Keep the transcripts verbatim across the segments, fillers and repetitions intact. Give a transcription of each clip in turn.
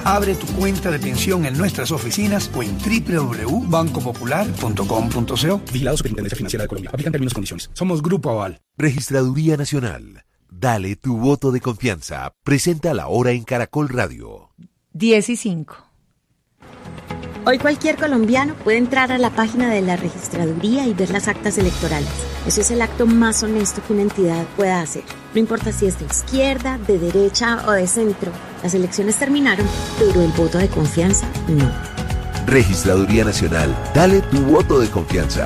Abre tu cuenta de pensión en nuestras oficinas o en doble u doble u doble u punto banco popular punto com punto co. Vigilado Superintendencia Financiera de Colombia. Aplican términos y condiciones. Somos Grupo Aval. Registraduría Nacional. Dale tu voto de confianza. Presenta la hora en Caracol Radio. diez y cinco. Hoy cualquier colombiano puede entrar a la página de la registraduría y ver las actas electorales. Eso es el acto más honesto que una entidad pueda hacer. No importa si es de izquierda, de derecha o de centro. Las elecciones terminaron, pero el voto de confianza no. Registraduría Nacional. Dale tu voto de confianza.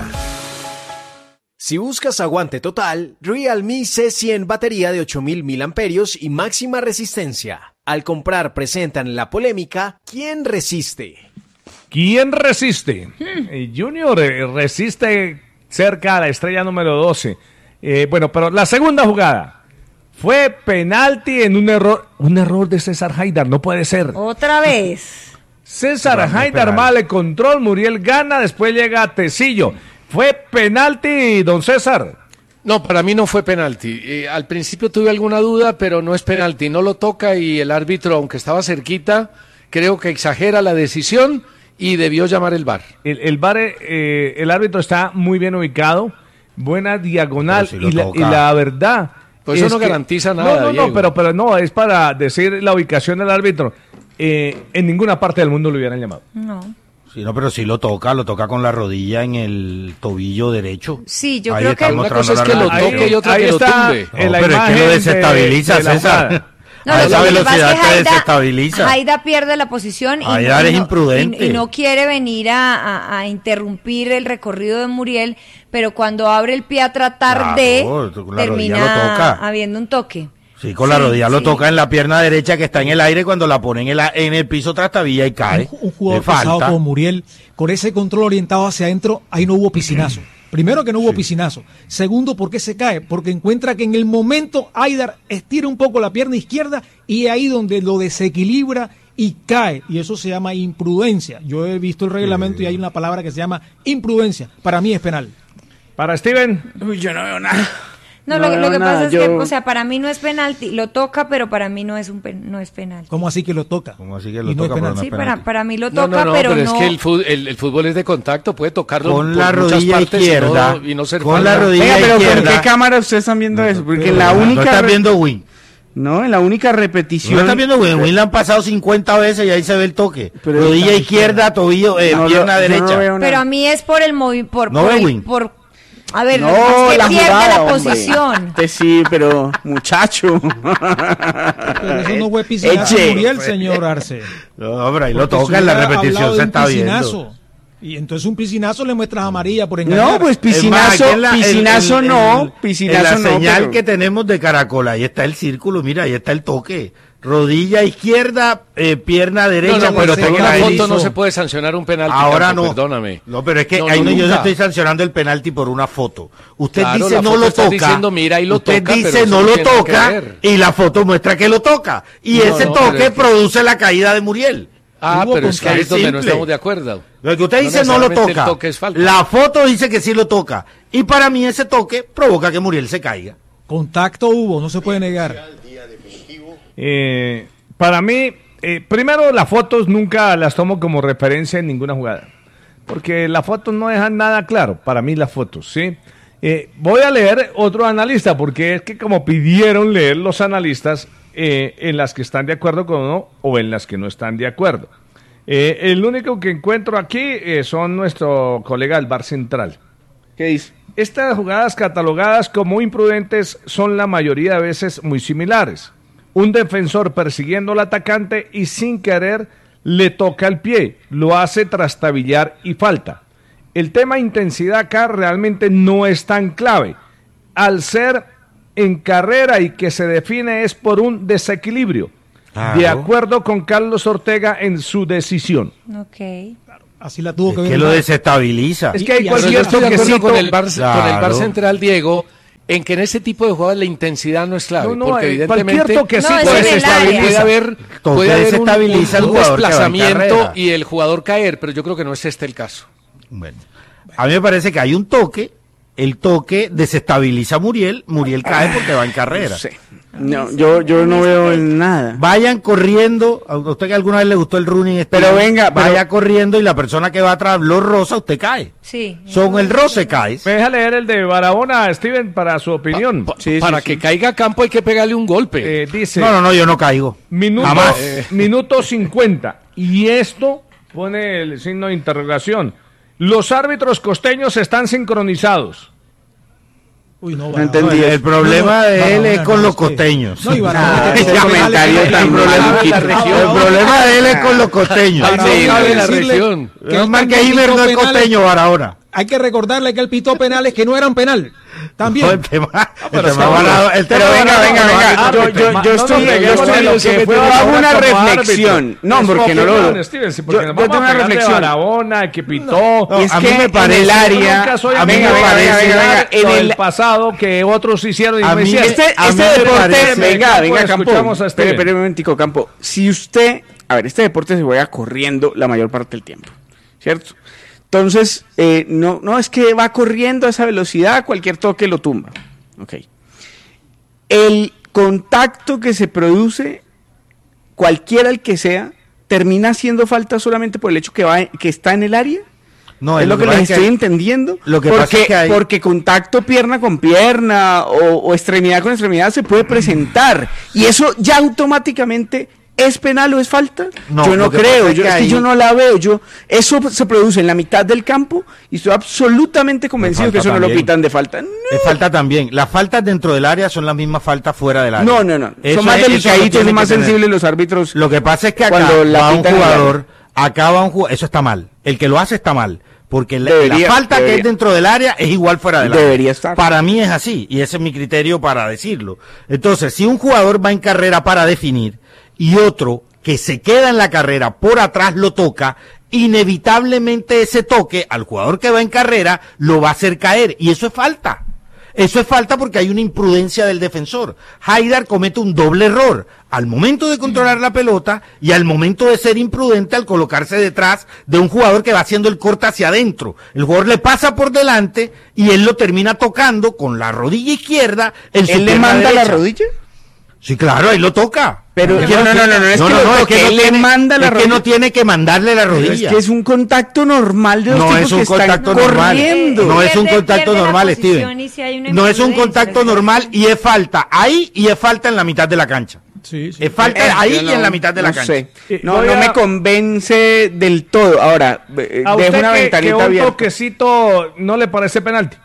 Si buscas aguante total, Realme C cien batería de ocho mil miliamperios hora y máxima resistencia. Al comprar presentan la polémica ¿quién resiste? ¿Quién resiste? Hmm. Eh, Junior eh, resiste cerca a la estrella número doce. Eh, bueno, pero la segunda jugada fue penalti en un error, un error de César Haidar, no puede ser. Otra vez. César Haidar mal el control, Muriel gana, después llega Tecillo. ¿Fue penalti, don César? No, para mí no fue penalti. Eh, al principio tuve alguna duda, pero no es penalti. No lo toca y el árbitro, aunque estaba cerquita, creo que exagera la decisión y debió llamar el V A R. El, el V A R, eh, el árbitro está muy bien ubicado, buena diagonal si y, la, y la verdad... Pues eso no que, garantiza nada, No, no, Diego. no, pero, pero no, es para decir la ubicación del árbitro. Eh, en ninguna parte del mundo lo hubieran llamado. No. Sí, no, pero sí lo toca, lo toca con la rodilla en el tobillo derecho. Sí, yo ahí creo que... Una cosa es que lo toque ahí, y otra que lo tumbe. No, pero es que lo desestabiliza, de, de César. No, a esa velocidad es que te Haida, desestabiliza. Haida pierde la posición y, Haida no, es y, no, imprudente. y, y no quiere venir a, a, a interrumpir el recorrido de Muriel, pero cuando abre el pie a tratar claro, de termina habiendo un toque. Sí, con la sí, rodilla sí. lo toca en la pierna derecha que está en el aire cuando la pone en el, en el piso trastabilla y cae. Un, un jugador pesado como Muriel, con ese control orientado hacia adentro, ahí no hubo piscinazo. Primero que no hubo sí. piscinazo. Segundo, ¿por qué se cae? Porque encuentra que en el momento Haidar estira un poco la pierna izquierda y ahí donde lo desequilibra y cae. Y eso se llama imprudencia. Yo he visto el reglamento sí. y hay una palabra que se llama imprudencia. Para mí es penal. Para Steven. Uy, yo no veo nada. No, no lo, lo que nada, pasa es yo... que, o sea, para mí no es penalti, lo toca, pero para mí no es un pen, no es penal. ¿Cómo así que lo toca? ¿Cómo así que lo y no toca? Es penal? No sí, es para, para mí lo toca, no, no, no, pero, pero no. es que el fútbol, el, el fútbol es de contacto, puede tocarlo con por la rodilla partes izquierda, y no, y no ser con falta. la rodilla Venga, pero izquierda. ¿con qué cámara ustedes están viendo eso? Porque no, la única no estás viendo Win. No, en la única repetición. No estás viendo Win, Win la han pasado cincuenta veces y ahí se ve el toque. Pero rodilla izquierda, tobillo, eh, no, pierna no, derecha. No pero a mí es por el movimiento, por, no por, ve el, Win. por a ver, no, es que la pierde jugada, la hombre. posición. Este sí, pero muchacho. Pero eso no fue piscinazo Muriel, señor Arce. No, hombre, ahí lo toca en la repetición, se está viendo. Y entonces un piscinazo le muestras amarilla por engañar. No, pues piscinazo, es más, la, piscinazo el, el, no, el, piscinazo en la no. señal pero... que tenemos de Caracol, ahí está el círculo, mira, ahí está el toque. Rodilla izquierda, eh, pierna derecha. No, no, pero por por una foto no se puede sancionar un penalti. Ahora campo, no. Perdóname. No, pero es que no, ahí no, no, yo no nunca. estoy sancionando el penalti por una foto. Usted Claro, dice no lo toca. Diciendo, mira, y lo usted toca, dice pero no eso lo tiene toca y la foto muestra que lo toca. Y no, ese no, toque es que... produce la caída de Muriel. Ah, Hubo pero es que ahí es donde simple. no estamos de acuerdo. Lo que usted dice no, no lo toca. La foto dice que sí lo toca. Y para mí ese toque provoca que Muriel se caiga. Contacto hubo, no se puede negar. Eh, para mí, eh, primero las fotos nunca las tomo como referencia en ninguna jugada. Porque las fotos no dejan nada claro. Para mí las fotos, ¿sí? Eh, voy a leer otro analista, porque es que como pidieron leer los analistas... Eh, en las que están de acuerdo con uno o en las que no están de acuerdo. Eh, el único que encuentro aquí eh, son nuestro colega del V A R Central. ¿Qué dice? Estas jugadas catalogadas como imprudentes son la mayoría de veces muy similares. Un defensor persiguiendo al atacante y sin querer le toca el pie, lo hace trastabillar y falta. El tema intensidad acá realmente no es tan clave. Al ser en carrera y que se define es por un desequilibrio, claro. De acuerdo con Carlos Ortega en su decisión. Ok. Así la tuvo es que ver. Que lo desestabiliza. Es que hay cualquier toquecito con el bar, claro. Con el V A R Central, Diego, en que en ese tipo de jugadas la intensidad no es clave, no, no, porque evidentemente no, puede, puede haber, puede haber un, un, un desplazamiento y el jugador caer, pero yo creo que no es este el caso. Bueno, a mí me parece que hay un toque. El toque desestabiliza a Muriel, Muriel cae porque va en carrera. Sí. No, yo, yo no veo nada. Vayan corriendo, a usted que alguna vez le gustó el running, pero venga, vaya pero... corriendo y la persona que va atrás lo roza, usted cae. Sí. Son el roce cae. Me deja leer el de Barahona, Steven, para su opinión. Pa, pa, sí, para sí, que sí. caiga a campo hay que pegarle un golpe. Eh, dice. No, no, no, yo no caigo. Minuto, Jamás. Eh, minuto cincuenta. Y esto pone el signo de interrogación. Los árbitros costeños están sincronizados. Uy, no, no entendí. El problema de él es con los costeños. No, y Barahona, ese comentario tan problema de la región. El problema de él es con los costeños. de la región. Es más que Iber no es costeño, Barahona. Hay que recordarle que él pitó penales que no eran penal. También. No, el tema, el pero, tema Barahona, el tema pero venga, venga, venga. Yo, yo, yo no, estoy, no, yo estoy, lo que yo hago una reflexión. No, porque no lo. Yo tengo una reflexión. Barahona, que pitó. Es que me parece el área. A mí me parece en el pasado que otros hicieron y no hicieron. Este, este deporte, venga, venga, Campo. Espere, espere un momentico, Campo. Si usted, a ver, este deporte se juega corriendo la mayor parte del tiempo, ¿cierto? Entonces, eh, no, no es que va corriendo a esa velocidad, cualquier toque lo tumba. Okay. El contacto que se produce, cualquiera el que sea, termina haciendo falta solamente por el hecho que va, que está en el área. No, es lo, lo que, que les estoy que, entendiendo. Lo que porque, pasa es que hay... porque contacto pierna con pierna o, o extremidad con extremidad se puede presentar y eso ya automáticamente ¿es penal o es falta? No, yo no creo, yo, es que, es que yo no la veo. Yo Eso se produce en la mitad del campo y estoy absolutamente convencido que eso también. No lo pitan de falta. No. Es falta también. Las faltas dentro del área son las mismas faltas fuera del área. No, no, no. Eso son más es, delicaditos, son más sensibles los árbitros. Lo que pasa es que acá va un jugador, acá va un jugador, eso está mal. El que lo hace está mal. Porque debería, la falta debería. que es dentro del área es igual fuera del área. Debería estar. Para mí es así, y ese es mi criterio para decirlo. Entonces, si un jugador va en carrera para definir, y otro que se queda en la carrera por atrás lo toca, inevitablemente ese toque al jugador que va en carrera lo va a hacer caer, y eso es falta. Eso es falta porque hay una imprudencia del defensor. Haidar comete un doble error al momento de controlar la pelota y al momento de ser imprudente al colocarse detrás de un jugador que va haciendo el corte hacia adentro. El jugador le pasa por delante y él lo termina tocando con la rodilla izquierda. En ¿Él le manda derecha. la rodilla? Sí, claro, ahí lo toca. Pero no, no, no, no, no, es no, que, no, no, es que no él tiene, le manda la es rodilla. que no tiene que mandarle la rodilla. Pero es que es un contacto normal de los no tipos es un que contacto están normal. corriendo. No es un contacto normal, Steven. Si no es un contacto normal y es falta ahí y es falta en la mitad de la cancha. Sí, sí. Es falta eh, ahí no, y en la mitad de la no cancha. Sé. No, no a... me convence del todo. Ahora, dejo una que, ventanita que un abierta. Toquecito no le parece penalti.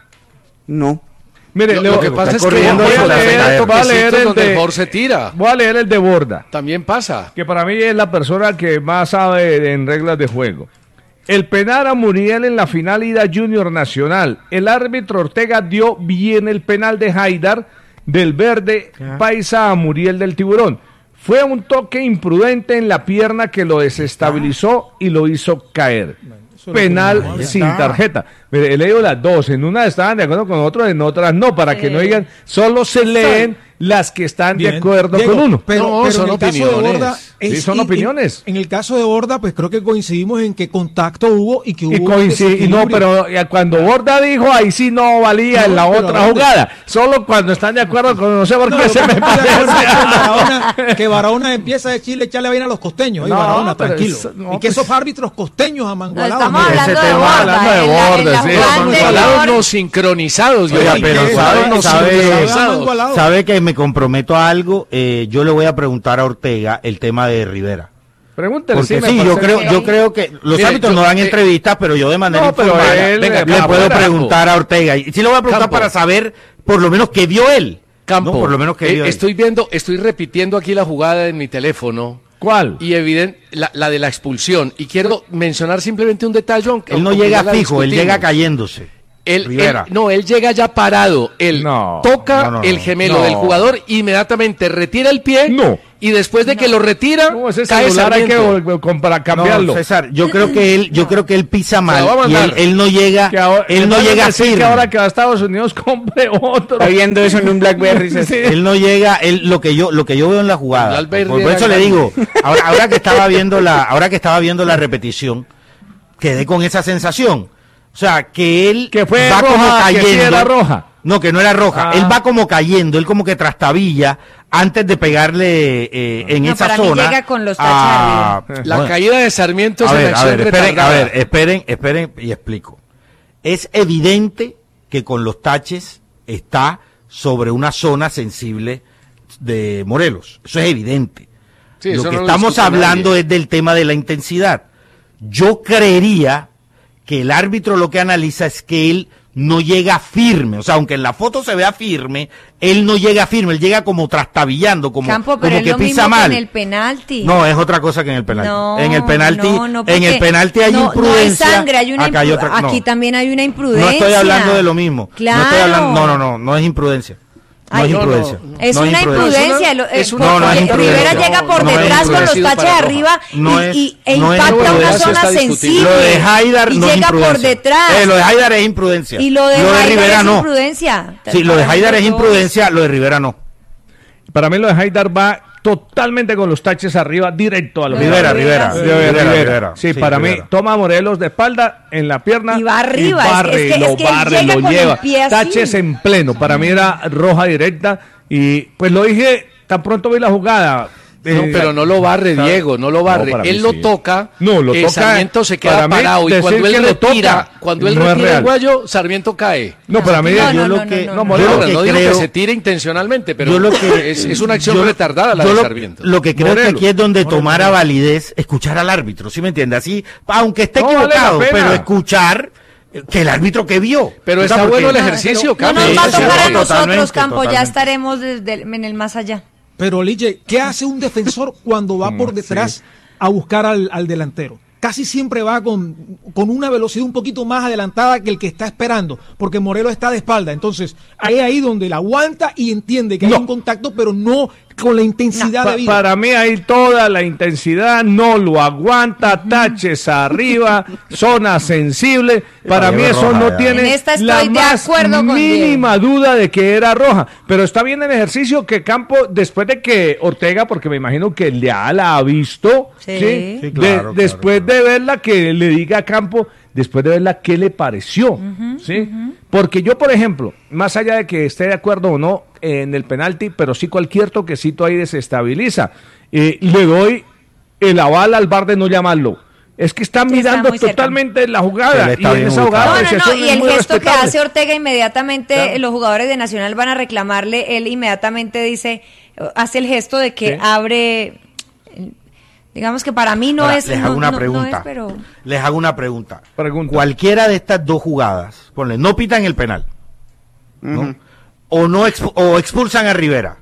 No. Mire, lo, lo que pasa es que voy a leer, voy a leer el de mejor se tira. Voy a leer el de Borda. También pasa. Que para mí es la persona que más sabe en reglas de juego. El penal a Muriel en la final ida Junior Nacional. El árbitro Ortega dio bien el penal de Haidar del Verde ¿Qué? Paisa a Muriel del Tiburón. Fue un toque imprudente en la pierna que lo desestabilizó y lo hizo caer. Penal sin tarjeta. He leído las dos, en una estaban de acuerdo con otro, en otras no, para que no digan, solo se leen las que están Bien, de acuerdo Diego, con uno. Pero, no, pero son en el opiniones. Caso de Borda es, sí, son y, opiniones. En, en el caso de Borda, pues creo que coincidimos en que contacto hubo y que hubo. Y, coincid, y no, pero cuando Borda dijo, ahí sí no valía no, en la otra jugada. Solo cuando están de acuerdo con, no sé por qué no, se me Barahona, que Barahona empieza a decirle, echarle vaina a los costeños. No, Barahona, tranquilo. Es, no, y que esos árbitros costeños amangualados. No, estamos hablando de Borda. de Borda, sí. Estamos no sincronizados. Oiga, pero sabe, sabe, sabe, sabe que me comprometo a algo, eh, yo le voy a preguntar a Ortega el tema de Rivera. Pregúntale. Porque sí, sí yo creo, que... yo creo que los Mire, árbitros yo, no dan eh, entrevistas, pero yo de manera no, informada él, venga, le puedo preguntar a Ortega. Y sí le voy a preguntar Campo. Para saber por lo menos qué vio él. Campo, no, por lo menos qué vio eh, estoy viendo, estoy repitiendo aquí la jugada en mi teléfono. ¿Cuál? Y evidente, la, la de la expulsión. Y quiero mencionar simplemente un detalle. Aunque, él no llega fijo, él llega cayéndose. Él, él, no, él llega ya parado, él no, toca no, no, el gemelo no. del jugador, inmediatamente retira el pie no. y después de que lo retira, no, ese cae hay que para cambiarlo. No, César, yo creo que él, yo creo que él pisa mal y él, él no llega, ahora, él no llega así. Que ahora que va a Estados Unidos compre otro. Está viendo eso en un BlackBerry. Sí. Él no llega, él lo que yo, lo que yo veo en la jugada. Por, por eso le digo, ahora, ahora que estaba viendo la, ahora que estaba viendo la repetición, quedé con esa sensación. O sea, que él que fue va roja, como cayendo. Que sí era roja. No, que no era roja. Ah. Él va como cayendo, él como que trastabilla antes de pegarle eh, en no, esa para zona. Mí llega con los a, la bueno, caída de Sarmiento es a en ver, a acción ver, esperen, retardada. a ver, esperen, esperen y explico. Es evidente que con los taches está sobre una zona sensible de Morelos. Eso es evidente. Sí, lo eso que no lo estamos discute hablando nadie. es del tema de la intensidad. Yo creería que el árbitro lo que analiza es que él no llega firme, o sea, aunque en la foto se vea firme, él no llega firme, él llega como trastabillando, como, Campo, pero como es que lo pisa mismo mal. que en el penalti. No, es otra cosa que en el penalti. No, en el penalti, no, no, en el porque penalti hay no, imprudencia. No hay sangre, hay una acá hay impru- otra, no. aquí también hay una imprudencia. No estoy hablando de lo mismo. Claro. No estoy hablando, no, no, no, no es imprudencia. No Ay, es no, imprudencia. no, no. Es no una imprudencia. lo- es eh, una- no, no es porque imprudencia. Rivera llega por No, no es detrás con los imprudencia taches para arriba No y, es- y- e no es impacta una imprudencia, zona está discutible. sensible. Lo de Haidar y no es llega imprudencia. por detrás. Eh, lo de Haidar es imprudencia. Y lo de, Haidar Rivera es no. imprudencia. Sí, lo de Haidar es Los dos. imprudencia, lo de Rivera no. Para mí lo de Haidar va totalmente con los taches arriba, directo a los Rivera, Rivera, Rivera, Rivera, Rivera. Rivera. Sí, Sí, para Rivera. mí toma a Morelos de espalda en la pierna Y va arriba, y es barre, que- es que- lo es que él barre, llega lo con el lleva, pie así. taches en pleno. Para mí era roja directa y pues lo dije tan pronto vi la jugada. No, eh, pero no lo barre, ¿sabe? Diego, no lo barre. No, para mí él lo sí. toca. No, lo eh, toca, Sarmiento se para queda mí, parado y decir cuando él que lo retira, toca cuando él no es retira el real. guayo, Sarmiento cae. No, para mí No, yo no, lo no, que no, no, no, Morelos, yo Ahora, lo que no digo creo- que se tire intencionalmente, pero yo lo que es, es una acción yo- retardada la yo de lo, Sarmiento. lo que creo Morelos. que aquí es donde Morelos. tomara validez escuchar al árbitro, ¿sí me entiende? Así, aunque esté No, vale la equivocado, pena. pero escuchar eh, que el árbitro que vio. Pero O sea, está porque- bueno el ejercicio, No Campo. nos va a Sí, sí, tocar a sí, nosotros, totalmente, Campo, ya totalmente. estaremos desde el- en el más allá. Pero, Liche, ¿qué hace un defensor cuando va por detrás a buscar al, al delantero? Casi siempre va con, con una velocidad un poquito más adelantada que el que está esperando, porque Morelos está de espalda. Entonces, es ahí donde la aguanta y entiende que No. hay un contacto, pero no con la intensidad Pa- de vida. para mí hay toda la intensidad, no lo aguanta, taches arriba, zona sensible. Para Diego mí eso roja, no ya. tiene En esta estoy la de más acuerdo con mínima duda de que era roja. Pero está bien el ejercicio que Campo, después de que Ortega, porque me imagino que ya la ha visto, Sí. ¿sí? Sí, De- claro, después claro, de verla, que le diga a Campo, después de verla, ¿qué le pareció? ¿Sí? Porque yo, por ejemplo, más allá de que esté de acuerdo o no en el penalti, pero sí cualquier toquecito ahí desestabiliza. Eh, le doy el aval al V A R de no llamarlo. Es que están Sí, está mirando muy cerca. totalmente la Él jugada y está en bien esa ubicado. jugada No, la no, no, decisión y es el muy gesto que respetable. hace Ortega inmediatamente, Claro. los jugadores de Nacional van a reclamarle, él inmediatamente dice, hace el gesto de que Sí. abre, digamos que para mí no Ahora, es, les no- hago una no- no pregunta. es, pero Les hago una pregunta. Pregunta. Cualquiera de estas dos jugadas, ponle, no pitan el penal, ¿no? O no expu- o expulsan a Rivera.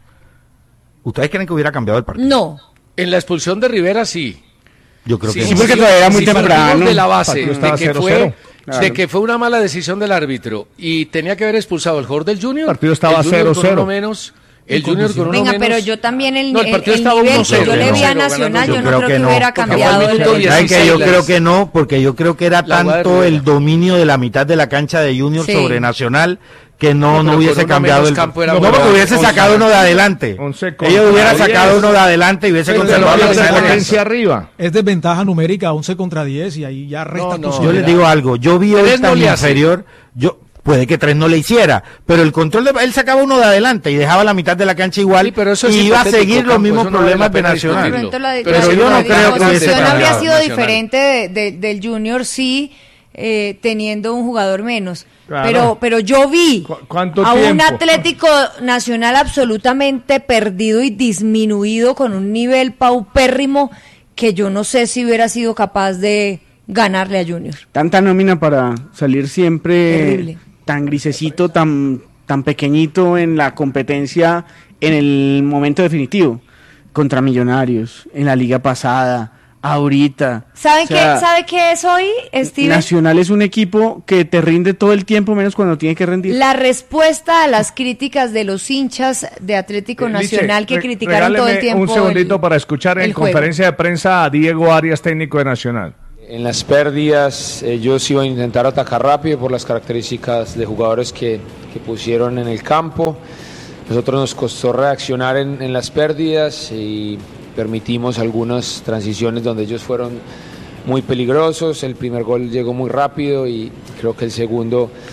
¿Ustedes creen que hubiera cambiado el partido? no. En la expulsión de Rivera sí. Yo creo Sí, que Sí, no. porque todavía era muy si partimos temprano. de la El base partido de estaba que, cero fue, cero. Claro. de que fue una mala decisión del árbitro y tenía que haber expulsado al jugador del Junior. El partido estaba el Junior cero con cero. uno menos. El Junior con uno Venga, menos. pero yo también el, No, el el- partido el estaba nivel uno que cero, yo le vi a ganando Nacional, yo, Junior. no creo creo que que, no, hubiera porque cambiado fue el el minuto el- ¿Sabe que yo dieciséis, creo que no? Porque yo creo que era La jugada de tanto Rivera. el dominio de la mitad de la cancha de Junior Sí. sobre Nacional que no, No, no, pero hubiese con uno cambiado menos el campo era no, bueno. porque hubiese Once. sacado uno de adelante. Once contra Ellos hubieran diez. sacado uno de adelante y hubiese Pero conservado la de mitad de la potencia cancha. arriba. Es desventaja numérica, once contra diez, y ahí ya resta No, no. Yo posibilidad. les digo algo, yo vi hoy Tres no tan le hace. inferior, yo puede que tres no le hiciera, pero el control de él sacaba uno de adelante y dejaba la mitad de la cancha igual Sí, pero eso es y iba a hipotético, seguir los Campo, mismos eso no vale problemas la de pena Nacional. discutirlo. Pero, la- Pero la- yo no la- creo la que hubiese situación habría cambiado. sido Nacional. diferente de- de- del Junior sí eh, teniendo un jugador menos. Claro. Pero, pero yo vi ¿Cu- cuánto a un tiempo? Atlético Nacional absolutamente perdido y disminuido con un nivel paupérrimo que yo no sé si hubiera sido capaz de ganarle a Junior. Tanta nómina para salir siempre Terrible. tan grisecito, tan, tan pequeñito en la competencia en el momento definitivo. Contra Millonarios, en la liga pasada, ahorita. ¿Saben O sea, qué, ¿sabe qué es hoy, Steven? Nacional es un equipo que te rinde todo el tiempo menos cuando tiene que rendir. La respuesta a las críticas de los hinchas de Atlético Eh, Nacional Liche, que re- criticaron todo el regáleme tiempo. un segundito el- para escuchar en el juego. conferencia de prensa a Diego Arias, técnico de Nacional. En las pérdidas, ellos iban a intentar atacar rápido por las características de jugadores que, que pusieron en el campo. Nosotros nos costó reaccionar en, en las pérdidas y permitimos algunas transiciones donde ellos fueron muy peligrosos. El primer gol llegó muy rápido y creo que el segundo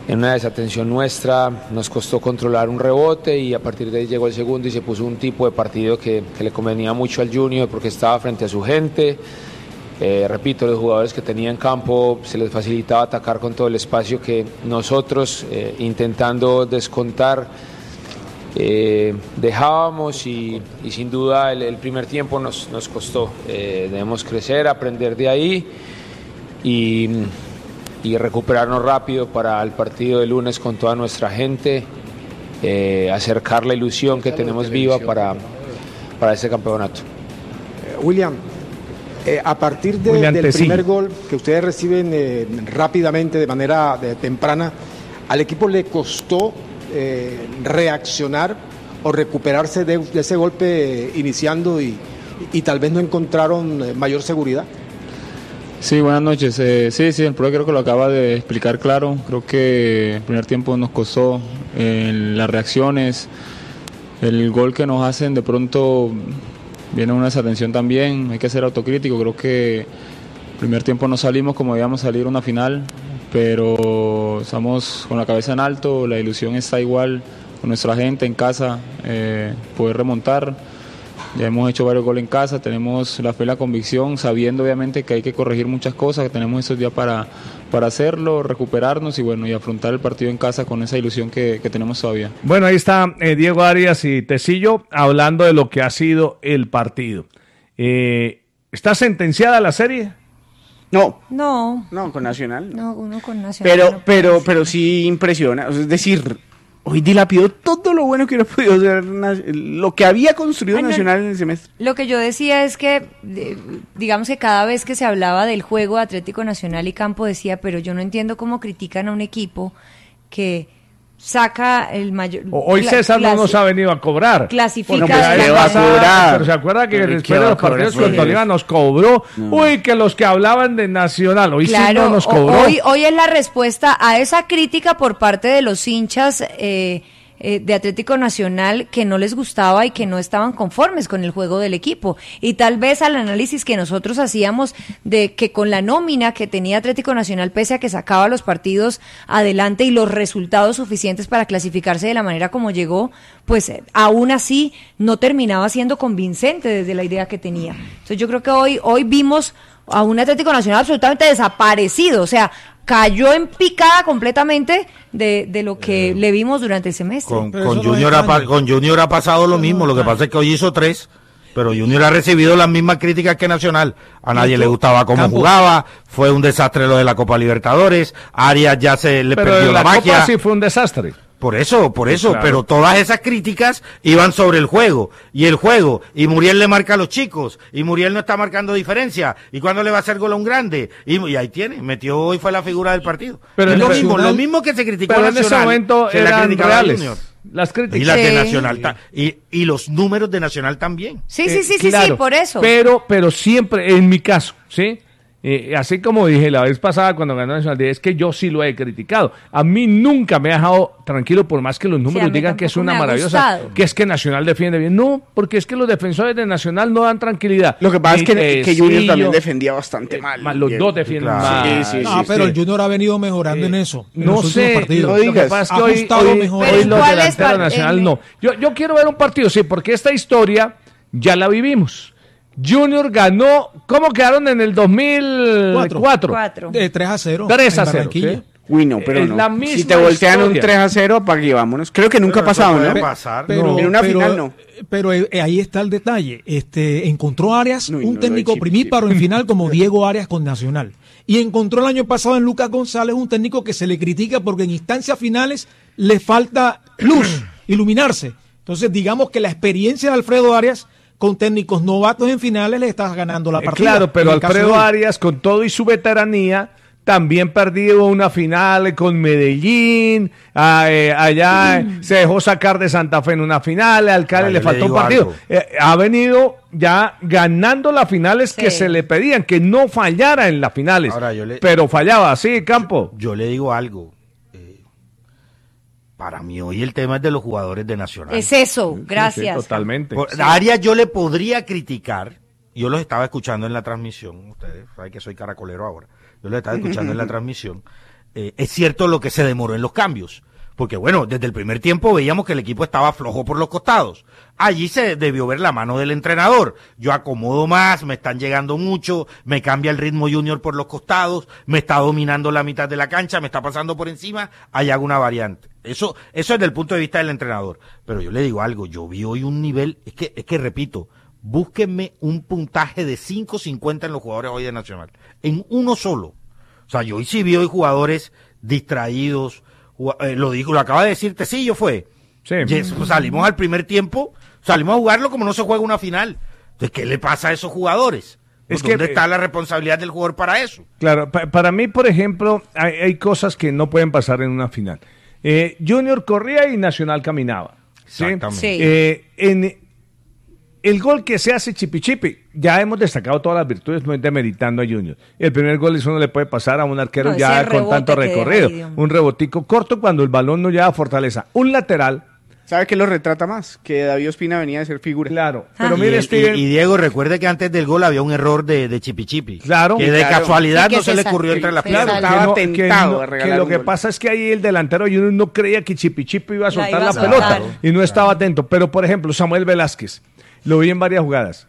en una desatención nuestra nos costó controlar un rebote y a partir de ahí llegó el segundo y se puso un tipo de partido que, que le convenía mucho al Junior porque estaba frente a su gente. Eh, repito, los jugadores que tenía en campo se les facilitaba atacar con todo el espacio que nosotros eh, intentando descontar eh, dejábamos y, y sin duda el, el primer tiempo nos, nos costó. Eh, debemos crecer, aprender de ahí y, y recuperarnos rápido para el partido de lunes con toda nuestra gente, eh, acercar la ilusión que tenemos viva para, para este campeonato. Eh, William, Eh, a partir de, del primer gol que ustedes reciben eh, rápidamente, de manera de, temprana, ¿al equipo le costó eh, reaccionar o recuperarse de, de ese golpe eh, iniciando y, y tal vez no encontraron eh, mayor seguridad? Sí, buenas noches. Eh, sí, sí, el profe creo que lo acaba de explicar claro. Creo que el primer tiempo nos costó eh, las reacciones, el gol que nos hacen de pronto... Viene una desatención también, hay que ser autocrítico, creo que el primer tiempo no salimos como debíamos salir una final, pero estamos con la cabeza en alto, la ilusión está igual con nuestra gente en casa, eh, poder remontar, ya hemos hecho varios goles en casa, tenemos la fe y la convicción, sabiendo obviamente que hay que corregir muchas cosas, que tenemos esos días para, para hacerlo, recuperarnos y bueno, y afrontar el partido en casa con esa ilusión que, que tenemos todavía. Bueno, ahí está eh, Diego Arias y Tecillo hablando de lo que ha sido el partido. Eh, ¿Está sentenciada la serie? No. No. No, con Nacional. No, uno con Nacional. Pero, no pero, pero sí impresiona. Es decir, hoy dilapidó todo lo bueno que hubiera podido hacer, lo que había construido Ay, no, Nacional en el semestre. Lo que yo decía es que, digamos que cada vez que se hablaba del juego de Atlético Nacional y Campo decía, pero yo no entiendo cómo critican a un equipo que saca el mayor... Hoy César clasi- no nos ha venido a cobrar. Clasifica... Bueno, pues la va a cobrar. Pero se acuerda que Pero después de los partidos con Tolima nos cobró. No. Uy, que los que hablaban de Nacional, hoy claro, sí no nos cobró. Hoy, hoy es la respuesta a esa crítica por parte de los hinchas... Eh, eh, de Atlético Nacional que no les gustaba y que no estaban conformes con el juego del equipo. Y tal vez al análisis que nosotros hacíamos de que con la nómina que tenía Atlético Nacional, pese a que sacaba los partidos adelante y los resultados suficientes para clasificarse de la manera como llegó, pues eh, aún así no terminaba siendo convincente desde la idea que tenía. Entonces yo creo que hoy, hoy vimos a un Atlético Nacional absolutamente desaparecido, o sea, cayó en picada completamente de, de lo que eh, le vimos durante el semestre. Con, con, Junior ha, con Junior ha pasado lo mismo, lo que pasa es que hoy hizo tres, pero Junior ha recibido las mismas críticas que Nacional. A nadie le gustaba cómo Campo. jugaba, fue un desastre lo de la Copa Libertadores, Arias ya se le pero perdió la, la magia. Copa sí fue un desastre. Por eso, por eso, claro. Pero todas esas críticas iban sobre el juego, y el juego, y Muriel le marca a los chicos, y Muriel no está marcando diferencia, y cuando le va a hacer gol a un grande, y, y ahí tiene, metió hoy fue la figura del partido. Pero es lo mismo, lo mismo que se criticó pero a Nacional, en ese momento eran reales, las críticas. Y las sí. de Nacional, y, y los números de Nacional también. Sí, sí, sí, eh, sí, claro, sí, por eso. Pero, pero siempre, en mi caso, ¿sí? Eh, así como dije la vez pasada cuando ganó Nacional, es que yo sí lo he criticado. A mí nunca me ha dejado tranquilo, por más que los números sí, digan que es una maravillosa, gustado. que es que Nacional defiende bien. No, porque es que los defensores de Nacional no dan tranquilidad. Lo que pasa Ni es que, que Junior también defendía bastante eh, mal. mal. Los dos defienden claro. mal. Sí, sí, no, sí, pero sí. el Junior ha venido mejorando eh, en eso. En no sé, partidos. no digas. Lo que pasa es que hoy, hoy, mejor. hoy los delanteros Nacional no. Yo, yo quiero ver un partido, sí, porque esta historia ya la vivimos. Junior ganó, ¿cómo quedaron en el dos mil cuatro? De tres a cero. tres a cero. ¿Sí? Uy, no, pero es no. La misma si te voltean historia. un tres a cero, apague y vámonos. Creo que nunca pero ha pasado, ¿no? Pasar. Pero, en una pero, final no. Pero eh, ahí está el detalle. Este, encontró Arias, no, un no, técnico no, primíparo en final como Diego Arias con Nacional. Y encontró el año pasado en Lucas González un técnico que se le critica porque en instancias finales le falta luz, iluminarse. Entonces, digamos que la experiencia de Alfredo Arias con técnicos novatos en finales le estás ganando la partida. Eh, claro, pero Alfredo Arias, con todo y su veteranía, también perdió una final con Medellín, a, eh, allá mm. se dejó sacar de Santa Fe en una final, al Cali le faltó un partido. Eh, ha venido ya ganando las finales sí. que se le pedían, que no fallara en las finales, Ahora, yo le, pero fallaba, sí, Campo. Yo, yo le digo algo. Para mí hoy el tema es de los jugadores de Nacional. Es eso, gracias. Sí, sí, totalmente. Por, sí. Arias yo le podría criticar, yo los estaba escuchando en la transmisión, ustedes saben que soy caracolero ahora, yo los estaba escuchando en la transmisión, eh, es cierto lo que se demoró en los cambios. Porque bueno, desde el primer tiempo veíamos que el equipo estaba flojo por los costados. Allí se debió ver la mano del entrenador. Yo acomodo más, me están llegando mucho, me cambia el ritmo Junior por los costados, me está dominando la mitad de la cancha, me está pasando por encima, ahí hago una variante. Eso, eso es desde el punto de vista del entrenador. Pero yo le digo algo, yo vi hoy un nivel, es que, es que repito, búsquenme un puntaje de cinco cincuenta en los jugadores hoy de Nacional. En uno solo. O sea, yo hoy sí vi hoy jugadores distraídos. Eh, lo dijo, lo acaba de decir Tecillo, fue. Sí. Yes, pues salimos al primer tiempo, salimos a jugarlo como no se juega una final. Entonces, ¿qué le pasa a esos jugadores? Es ¿Dónde que, está la responsabilidad del jugador para eso? Claro, pa para mí, por ejemplo, hay, hay cosas que no pueden pasar en una final. Eh, Junior corría y Nacional caminaba. Exactamente. ¿sí? Sí. Eh, en el gol que se hace chipi chipi, ya hemos destacado todas las virtudes, no es demeritando a Junior. El primer gol eso no le puede pasar a un arquero no, ya con tanto recorrido. Ahí, un rebotico corto cuando el balón no lleva fortaleza. Un lateral. ¿Sabe qué lo retrata más? Que David Ospina venía de ser figura. Claro. Ah. Pero mire, y, Steven... y, y Diego, recuerde que antes del gol había un error de, de chipi chipi. Claro. Que de claro. casualidad no se, se le ocurrió entre las piernas. Claro, estaba no, tentado que, a regalar que lo un que gol. pasa es que ahí el delantero Junior no creía que chipi chipi iba a soltar la, la pelota. Claro. Y no claro. estaba atento. Pero, por ejemplo, Samuel Velázquez. Lo vi en varias jugadas.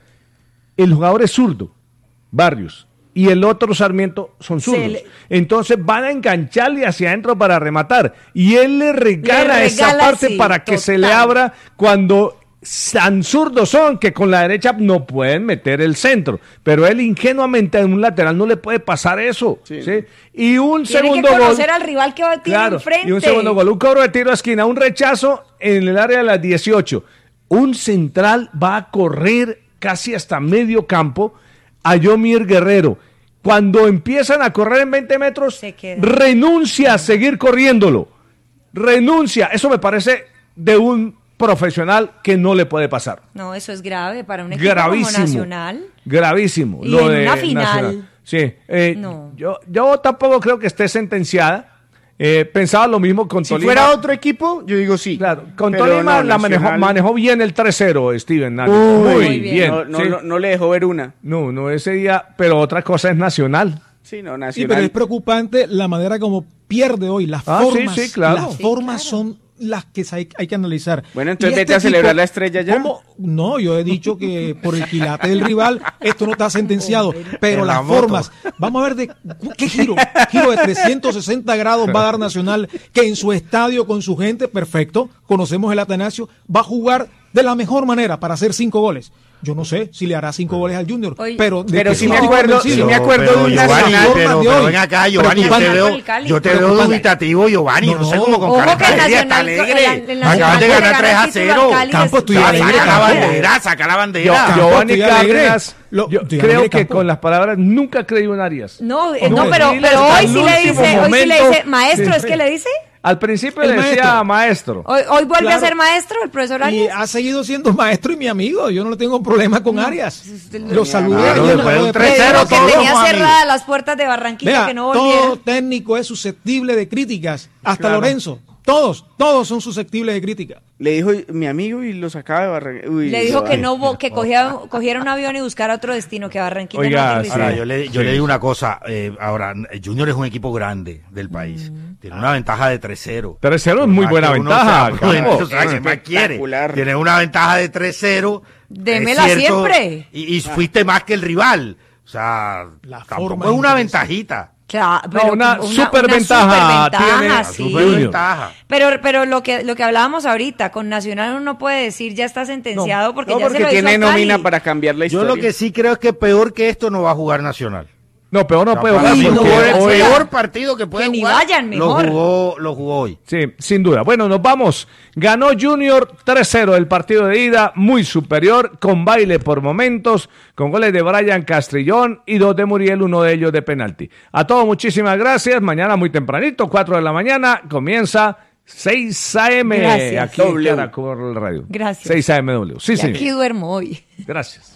El jugador es zurdo, Barrios, y el otro Sarmiento son zurdos. Le... Entonces van a engancharle hacia adentro para rematar. Y él le regala, le regala esa parte sí, para que total. se le abra cuando tan zurdos son que con la derecha no pueden meter el centro. Pero él ingenuamente en un lateral no le puede pasar eso. Sí. ¿sí? Y un tiene segundo que conocer gol. al rival que va a tirar claro, enfrente. Y un segundo gol, un cobro de tiro a esquina, un rechazo en el área de las dieciocho. Un central va a correr casi hasta medio campo a Yomir Guerrero. Cuando empiezan a correr en veinte metros, renuncia a seguir corriéndolo. Renuncia. Eso me parece de un profesional que no le puede pasar. No, eso es grave para un equipo gravísimo, como Nacional. Gravísimo. Y lo en de una final. Nacional. Sí. Eh, no. yo, yo tampoco creo que esté sentenciada. Eh, pensaba lo mismo con si Tolima. Si fuera otro equipo, yo digo sí. Claro, con Tolima no, la manejó, manejó bien el tres cero, Steven. Uy, muy bien. bien. No, no, ¿sí? no, no le dejó ver una. No, no ese día, pero otra cosa es Nacional. Sí, no, Nacional. Sí, pero es preocupante la manera como pierde hoy. Las ah, formas, sí, sí, claro. las sí, formas claro. son las que hay, hay que analizar. Bueno, entonces y vete este a celebrar tipo, la estrella ya. ¿cómo? No, yo he dicho que por el quilate del rival esto no está sentenciado, pero las formas, vamos a ver de qué giro, giro de trescientos sesenta grados va a dar Nacional, que en su estadio con su gente, perfecto, conocemos el Atanasio, va a jugar de la mejor manera para hacer cinco goles. Yo no sé si le hará cinco goles al Junior, Oye, pero pero si me acuerdo, si me acuerdo de un Nacional, pero, pero ven acá, Giovanni, yo te veo, yo te veo dubitativo, Giovanni, no, no sé cómo con cara de alegría, está alegre. Acaban de ganar tres a cero. Campos, estoy alegre. Saca la bandera, saca la bandera. Giovanni Cárdenas, creo que con las palabras nunca creí en Arias. No, no, pero hoy sí le dice, hoy sí le dice, maestro, ¿es que le dice? Al principio le decía maestro. Hoy, hoy vuelve claro. a ser maestro el profesor Arias. Y ha seguido siendo maestro y mi amigo. Yo no tengo problema con no. Arias. Lo saludé. Claro, ayer, después de un tres cero, que tenía cerradas las puertas de Barranquilla. Vea, que no volviera. Todo técnico es susceptible de críticas. Hasta claro. Lorenzo. Todos, todos son susceptibles de crítica. Le dijo mi amigo y lo sacaba de Barranquilla. Uy, le dijo que no que cogiera, cogiera un avión y buscara otro destino, que Barranquilla Oiga, no ahora, yo le, yo sí. le digo una cosa, eh, ahora, Junior es un equipo grande del país, mm. tiene una ventaja de tres cero. tres cero es muy buena ventaja. O sea, ¿qué más quiere? Tiene una ventaja de tres cero. Démela siempre. Y, y fuiste más que el rival. O sea, La tampoco es una ventajita. Claro, pero no, una, una super una ventaja, super ventaja sí. super ventaja. Pero, pero lo que lo que hablábamos ahorita, con Nacional uno puede decir ya está sentenciado no, porque no, ya porque se lo tiene hizo nómina para cambiar la historia. Yo lo que sí creo es que peor que esto no va a jugar Nacional. No, peor no, no peor. Uy, no, el peor partido que puede que jugar. Ni vayan mejor. Lo jugó, lo jugó hoy. Sí, sin duda. Bueno, nos vamos. Ganó Junior tres cero el partido de ida, muy superior, con baile por momentos, con goles de Brian Castrillón y dos de Muriel, uno de ellos de penalti. A todos muchísimas gracias. Mañana muy tempranito, cuatro de la mañana, comienza seis a eme Gracias. aquí en Caracol Radio. Gracias. seis a eme doble. Sí, y señor. Aquí duermo hoy. Gracias.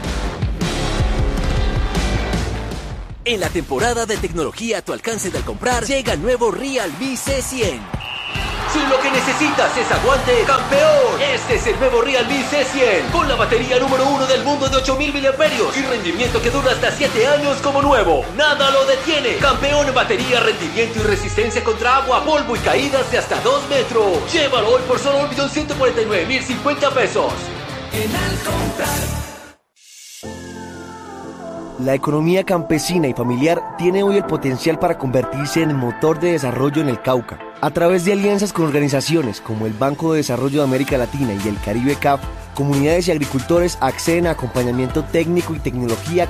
En la temporada de tecnología a tu alcance del comprar, llega el nuevo Realme C cien. Si lo que necesitas es aguante, campeón, este es el nuevo Realme C cien, con la batería número uno del mundo de ocho mil miliamperios y rendimiento que dura hasta siete años como nuevo. Nada lo detiene. Campeón, batería, rendimiento y resistencia contra agua, polvo y caídas de hasta dos metros. Llévalo hoy por solo un millón ciento cuarenta y nueve mil cincuenta pesos. En Alcomprar. La economía campesina y familiar tiene hoy el potencial para convertirse en el motor de desarrollo en el Cauca. A través de alianzas con organizaciones como el Banco de Desarrollo de América Latina y el Caribe C A F, comunidades y agricultores acceden a acompañamiento técnico y tecnología